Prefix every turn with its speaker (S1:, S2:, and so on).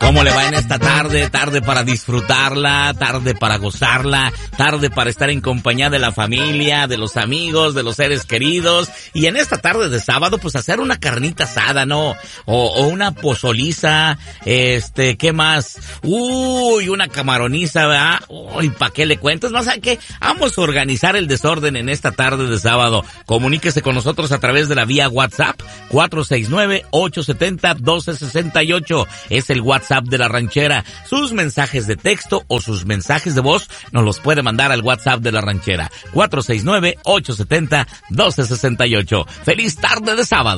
S1: ¿Cómo le va en esta tarde? Tarde para disfrutarla, tarde para gozarla, tarde para estar en compañía de la familia, de los amigos, de los seres queridos. Y en esta tarde de sábado, pues hacer una carnita asada, ¿no? O una pozoliza, ¿qué más? Uy, una camaroniza, ¿verdad? Uy, ¿pa' qué le cuento? No sé qué. Vamos a organizar el desorden en esta tarde de sábado. Comuníquese con nosotros a través de la vía WhatsApp, 469-870-1268. Es el WhatsApp de La Ranchera. Sus mensajes de texto o sus mensajes de voz nos los puede mandar al WhatsApp de La Ranchera, 469-870-1268. ¡Feliz tarde de sábado!